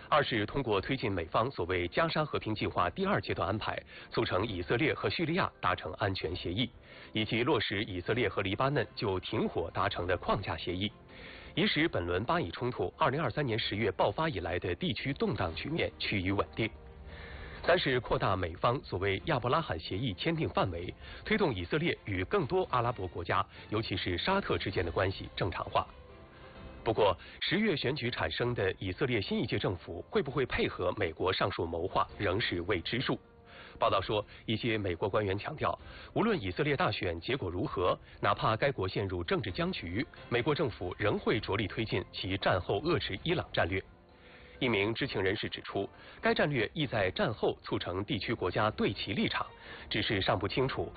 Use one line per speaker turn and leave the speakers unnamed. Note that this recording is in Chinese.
二是通过推进美方所谓加沙和平计划第2阶段安排，促成以色列和叙利亚达成安全协议，以及落实以色列和黎巴嫩就停火达成的框架协议，以使本轮巴以冲突2023年10月爆发以来的地区动荡局面趋于稳定。三是扩大美方所谓亚伯拉罕协议签订范围，推动以色列与更多阿拉伯国家，尤其是沙特之间的关系正常化。不过，10月选举产生的以色列新一届政府会不会配合美国上述谋划，仍是未知数。报道说，一些美国官员强调，无论以色列大选结果如何，哪怕该国陷入政治僵局，美国政府仍会着力推进其战后遏制伊朗战略。一名知情人士指出，该战略意在战后促成地区国家对其立场，只是尚不清楚